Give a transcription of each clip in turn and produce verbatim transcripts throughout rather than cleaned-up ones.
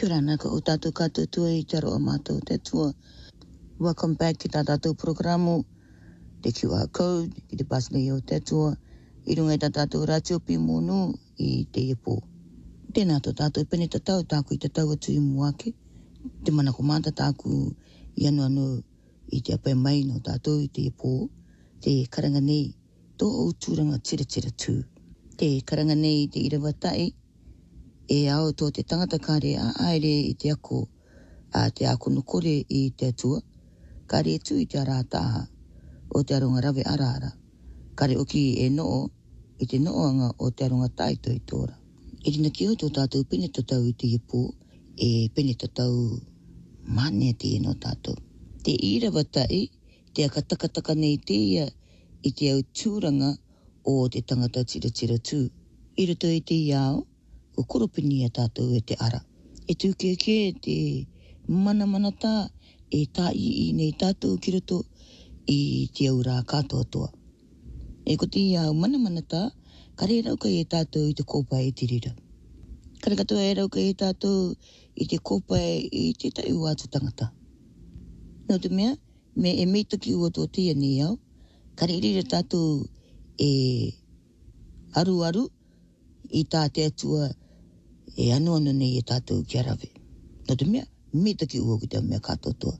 Kia ora naka o tātou kātou tua I te aroa mātou te tua. Welcome back ki tā tātou programu, te Q R code, ki te pasnei o te tua. I runga I tā tātou ratio pi mōnu I te iepō. Tēnā tō tātou pene tatau, tāku I tatau atu I muake. Te mana ko māta tāku I anu anu I te apai mai no tātou I te iepō. Te karanga nei, tō o tūranga tira tira tū. Te karanga nei te irawatai, e ao tō te tangata kāre a aere I te ako, a te ako nukore I te atua, kāre tū I te arātaha, o te aronga rawe araara, kāre oki e noo, I te nooanga o te aronga taitoi tōra. E rina ki o tō tātou pene tatau I te iepō, e pene tatau mānea te e no tātou. Te irawatai, te akatakataka nei te ia, I te au tūranga o te tangata tira tira tū. I roto I te iao, o koropini a tātou e te ara. E tūkeke te mana mana tā, e tā I I nei tātou ki roto I te au rā kātoa toa. E ko te iau mana mana tā, kare rauka e tātou I te kōpai e te rira. Kare katoa e rauka e tātou I te kōpai I te tai atu tangata. Nō te mea, me e meitaki ua tō tia ni au, kare rira tātou e aru aru I tā te atua e anu anu nei e tātou ki arawe. Nō te mea, meitaki ua ki te mea kātoa toa.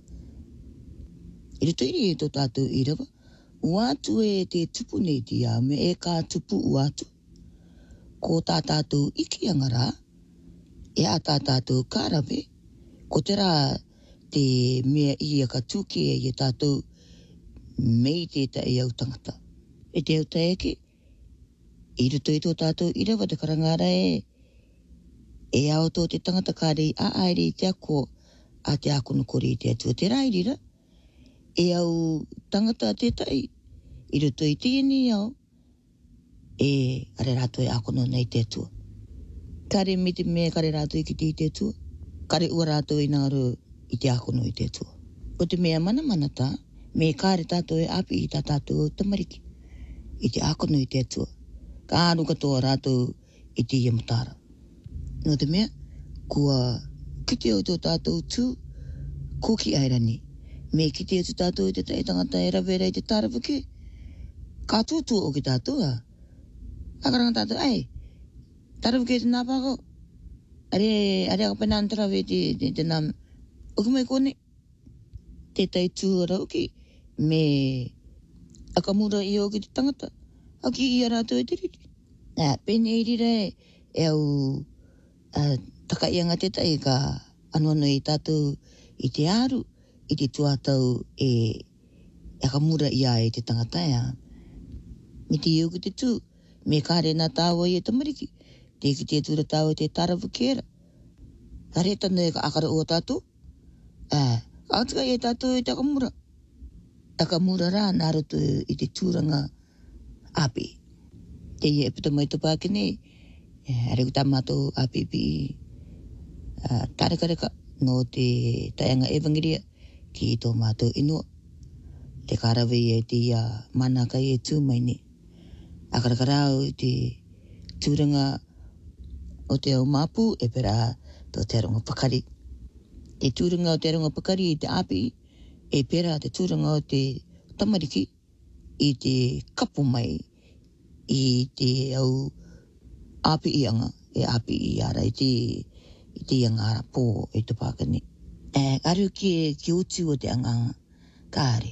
I rito iri e tō tātou I rawa, uatu e te tupu nei ti au, me e kā tupu uatu. Ko tā tātou iki angara, e a tā tātou kārawe, ko te rā te mea I a ka tūke e i tātou mei te ta e au tangata. E te au taeke, I rito I tō tātou I rawa te karangara e, e ao tō te tangata kāre a aere I te ako, a te ako nukore I te atua te rairira, e au tangata te tai, I roto I te ni au, e are rato e ako no nei te atua. Kare me te mea kare rato I ki te I te atua, kare ua rato I ngāro I te ako no I te atua. O te mea mana mana tā, me kāre tātou e api I tā tātou o tamariki, I te ako no I te atua, ka āru katoa rato I te ia matara. Nō te mea, kua kite o tō tātou tū, ko ki airani. Me kite o tō tātou I te tai tangata e rawera I te tārawake, ka tūtū o ki tātou a. Akaranga tātou, ai, tārawake te nāpako, are, are akapai nāna tarawe te, te, te nām, oku mai kone, te tai tū rauki, me akamura I o ki te tangata, au ki I a rātou e te riri. Nā, pene I rira e, e au, Uh, taka ianga te tai ka anu anu I tātou I te aru, I te tuatau e akamura ia e te tangataya. Me te iu ki te tū, me kāre nā tāua I e tamariki, te ki te tūra tāua te tarawakera. Kare tana e ka akara ua tātou, uh, atika I e tātou I te akamura. Akamura rā nā roto I te tūranga api. Te ia e puta mai tupake nei, Are kuta mātou A P P uh, tārekareka no te taianga evangeria ki tō mātou inua. Te kārawe e te ia manaka I e tūmai ne. Akarakarau I te tūranga o te au māpū e pera tō te aronga pakari. Te tūranga o te aronga pakari I te api e pera te tūranga o te tamariki I te kapo mai I te au api ianga, e api I ara I te, I te ianga ara pō e te pākani. E aru ki e ki utu o te anganga, kāre.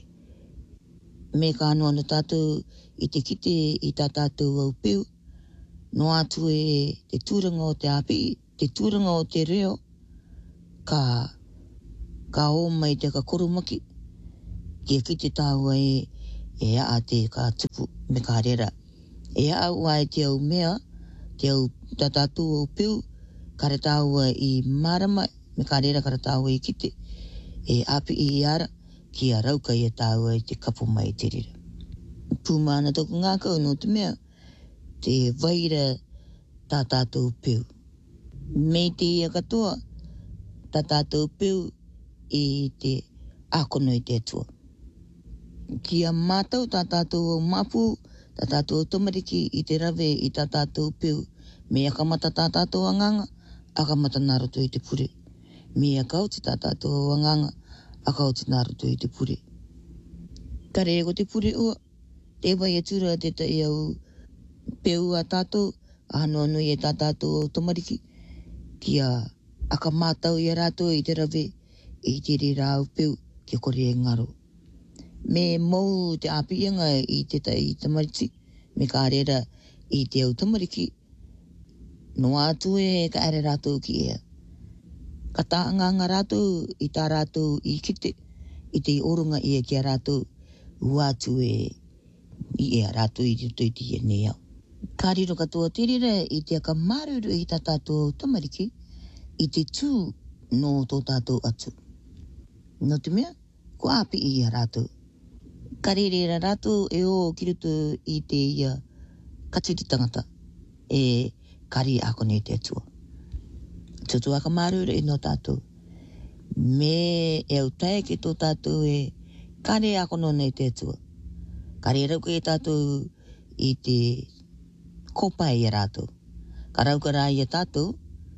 Me ka anu anu tātou I te kite I tā tātou au piu, no atu e te tūranga o te api, te tūranga o te reo, ka, ka o mai te ka koromaki, ki e kite tāua e, e a te ka tupu me ka rera. E a ua e te au mea, te au tātātou au piu, kare tāua I marama, me ka rera kare tāua I kite, e api I ara, ki a rauka I a tāua I te kapo mai te rira. Pūmana tōku ngākau no te mea, te vaira tā tātou piu. Me te ia katoa, tā tātou piu I te akono I te atua. Ki a mātau tā tātou au mapu, tā tātou tamariki I te rawe I tā tātou piu, me akamata tā tātou anganga, akamata nā roto I te pure. Me a kau te tata to wanganga, a kau te naru to i te pure. Ka rego te pure ua, te vai e tura te ta i au peu a tato, a hano anu i e tatato o tamariki, ki a aka mātau i a rato i te rave, i te re rau peu, ki a kore e ngaro. Me mou te api ianga i te ta i tamariki, me ka arera i te au tamariki, no atu e ka are rato ki ea. Ka taanga ngā rato i tā rato i kite, i te orunga i e ki a rato, uatu e i e a rato i te toiti e ne au. Ka riro katoa te rira i te aka maruru i tā tātou tamariki, i te tū no tō tātou atu. No te mea, ko api i a rato. Ka rira rato e o kiruto i te ia katiti tangata, e kari ako ne te atua. Tutu aka maruru i no tātou. Me e au tae ki tō tātou e kare ako no nei te atua. Kare rauka e tātou i te kopai e rātou. Ka rauka rā i a tātou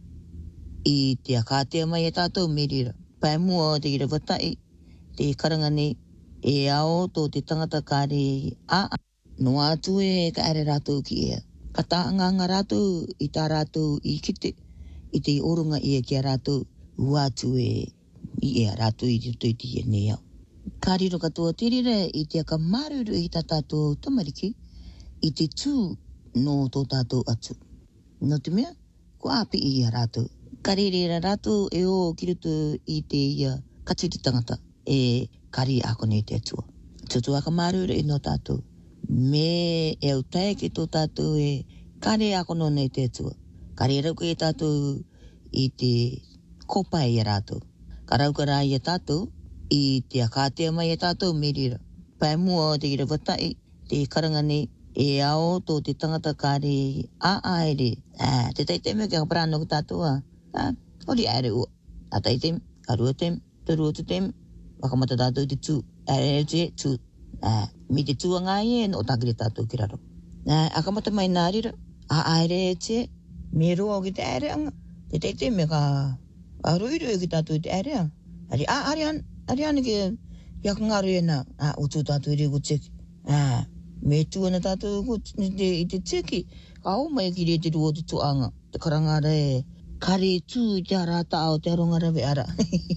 i te akatea mai e tātou me rira. Pai mua o te ira watai, te karanga nei e ao tō te tangata kare a a. No atu e ka are rātou ki ea. Ka taanga ngā rātou i tā rātou i kite, i te orunga i e ki a rātou, uatu e i e a rātou i te toiti e ne au. Ka riro katoa te rira i te aka maruru i tā tātou tamariki, i te tū no tō tātou atu. No te mea, ko api i a rātou. Ka rira rātou e o kiruto i te ia katiti tangata, e kari ako ne te atua. Tutu aka maruru i no tātou. Me e au tae ki tō tātou e kare ako no nei te atua. Kare rauka e tātou i te kopai e rātou. Ka rauka rā i a tātou i te akatea mai e tātou me rira. Pai mua o te ira watai, te karanga nei e ao tō te tangata kare a a e re. Ah, te teite me kia parano ki tātou a. Ah, ori aere ua. A teite, a rua tem, te rua te tem, wakamata tātou te tū. Aere te tū. Ah, mi te tūa ngā e no takire tātou ki raro. Ah, akamata mai nā rira. A aere te, me roa o ki te aere anga. Te teite me ka a ruiru e ki tātou te aere anga. Ari, a, ari an, ari an ki yaka ngaru e nā. A, o tū tātou i rego teki. Ah, me tūana tātou ko i te, i te teki. Ka o mai ki re te rua te tuanga. Te karangara e kare tū i te arata ao te aronga rawe ara.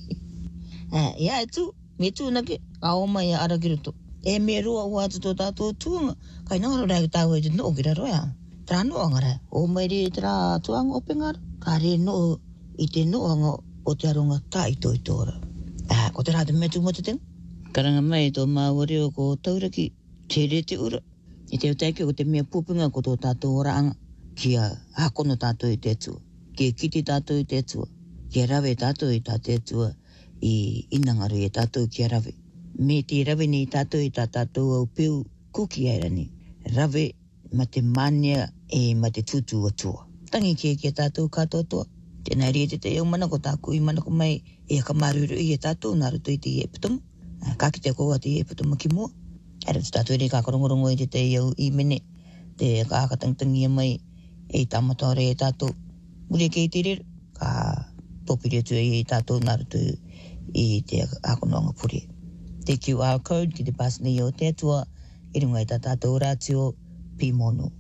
Ah, ia e tū, me tūna ke, ka o mai a ara ki roto. E me roa ua atu tō tātou tūanga. Kai nangaro rai ki tāu e te noo ki raro ea. Tera noo anga rai. O mai re te rā tuanga ope ngara. Ka re noo i te noo anga o te aronga tā i tō i tōra. Ah, ko te rā te me tū mo te tenga. Karanga mai tō māwari o ko tauraki. Te re te ura. I te utaiki o te mea pūpinga ko tō tātou ora anga. Kia hakono tātou i te atua. Kia kiti tātou i te atua. Kia rawe tātou i tā te atua. I inangaru e tātou kia rawe. Me te rawe ni tātou i tā tātou au peu kuki aira ni. Rawe ma te mania e ma te tutu atua. Tangi kia kia tātou katoa toa. Tēnā rea te te iau mana ko tāku i mana ko mai e ka maruru i e tātou nā ruto i te i e putumu. Ka ki te koa te i e putumu ki mua. Ara tu tātou e ka karongorongo i te te iau i mene. Te ka akatangitangi mai e tamatore e tātou. Mure kei te rere. Ka topiri atu e tātou nā ruto i te akononga puri. Te Q R code ki te pasni o te atua, i runga i tā tātou rātio pi mono.